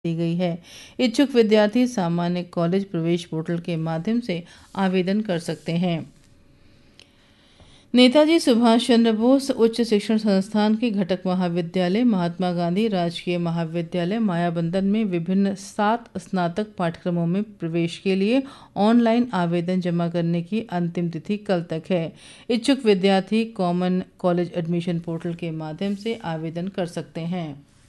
दी गई है। इच्छुक विद्यार्थी सामान्य कॉलेज प्रवेश पोर्टल के माध्यम से आवेदन कर सकते हैं। नेताजी सुभाष चंद्र बोस उच्च शिक्षण संस्थान के घटक महाविद्यालय महात्मा गांधी राजकीय महाविद्यालय मायाबंदर में विभिन्न 7 स्नातक पाठ्यक्रमों में प्रवेश के लिए ऑनलाइन आवेदन जमा करने की अंतिम तिथि कल तक है। इच्छुक विद्यार्थी कॉमन कॉलेज एडमिशन पोर्टल के माध्यम से आवेदन कर सकते हैं।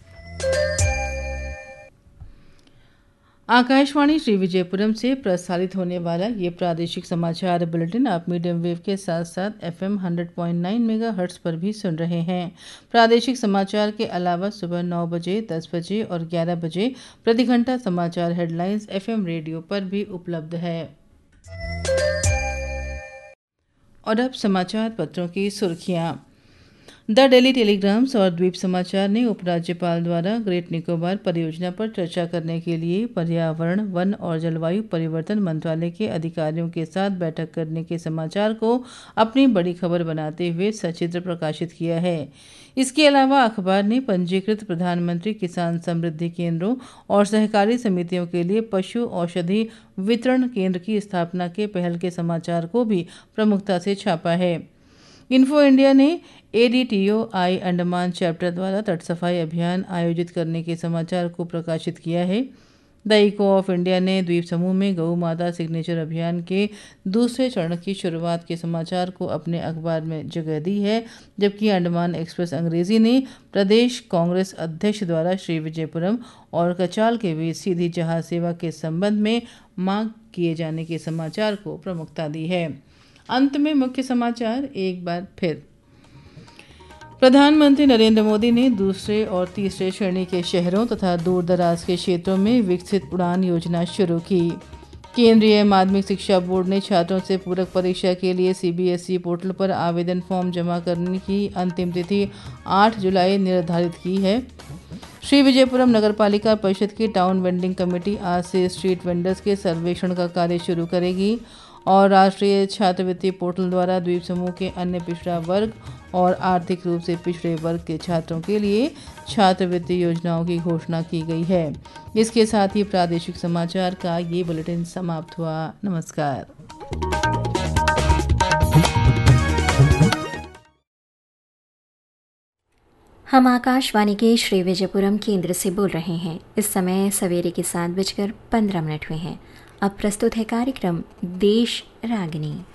आकाशवाणी श्री विजयपुरम से प्रसारित होने वाला ये प्रादेशिक समाचार बुलेटिन आप मीडियम वेव के साथ साथ FM 100.9 मेगाहर्ट्ज पर भी सुन रहे हैं। प्रादेशिक समाचार के अलावा सुबह 9 बजे, 10 बजे और 11 बजे प्रति घंटा समाचार हेडलाइंस FM रेडियो पर भी उपलब्ध है। और अब समाचार पत्रों की सुर्खियां। द डेली टेलीग्राम्स और द्वीप समाचार ने उपराज्यपाल द्वारा ग्रेट निकोबार परियोजना पर चर्चा करने के लिए पर्यावरण, वन और जलवायु परिवर्तन मंत्रालय के अधिकारियों के साथ बैठक करने के समाचार को अपनी बड़ी खबर बनाते हुए सचित्र प्रकाशित किया है। इसके अलावा अखबार ने पंजीकृत प्रधानमंत्री किसान समृद्धि केंद्रों और सहकारी समितियों के लिए पशु औषधि वितरण केंद्र की स्थापना के पहल के समाचार को भी प्रमुखता से छापा है। इन्फो इंडिया ने ADTOI अंडमान चैप्टर द्वारा तट सफाई अभियान आयोजित करने के समाचार को प्रकाशित किया है। द इको ऑफ इंडिया ने द्वीप समूह में गौ माता सिग्नेचर अभियान के दूसरे चरण की शुरुआत के समाचार को अपने अखबार में जगह दी है, जबकि अंडमान एक्सप्रेस अंग्रेजी ने प्रदेश कांग्रेस अध्यक्ष द्वारा श्री विजयपुरम और कचाल के बीच सीधी जहाज सेवा के संबंध में मांग किए जाने के समाचार को प्रमुखता दी है। अंत में मुख्य समाचार एक बार फिर। प्रधानमंत्री नरेंद्र मोदी ने दूसरे और तीसरे श्रेणी के शहरों तथा दूर दराज के क्षेत्रों में विकसित उड़ान योजना शुरू की। केंद्रीय माध्यमिक शिक्षा बोर्ड ने छात्रों से पूरक परीक्षा के लिए CBSE पोर्टल पर आवेदन फॉर्म जमा करने की अंतिम तिथि 8 जुलाई निर्धारित की है। श्री विजयपुरम नगरपालिका परिषद की टाउन वेंडिंग कमेटी आज से स्ट्रीट वेंडर्स के सर्वेक्षण का कार्य शुरू करेगी और राष्ट्रीय छात्रवृत्ति पोर्टल द्वारा द्वीप समूह के अन्य पिछड़ा वर्ग और आर्थिक रूप से पिछड़े वर्ग के छात्रों के लिए छात्रवृत्ति योजनाओं की घोषणा की गई है। इसके साथ ही प्रादेशिक समाचार का ये बुलेटिन समाप्त हुआ। नमस्कार। हम आकाशवाणी के श्री विजयपुरम केंद्र से बोल रहे हैं। इस समय सवेरे के 7:15 हुए हैं। अब प्रस्तुत है कार्यक्रम देश रागिनी।